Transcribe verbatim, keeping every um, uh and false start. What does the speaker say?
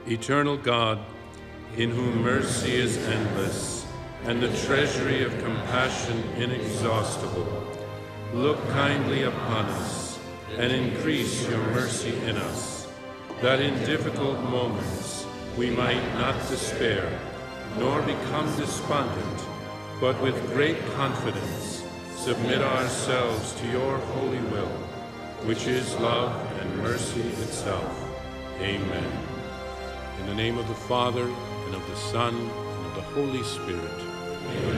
Eternal God, in whom mercy is endless and the treasury of compassion inexhaustible, look kindly upon us and increase your mercy in us, that in difficult moments we might not despair, nor become despondent, but with great confidence submit ourselves to your holy will, which is love and mercy itself. Amen. In the name of the Father, and of the Son, and of the Holy Spirit. Amen.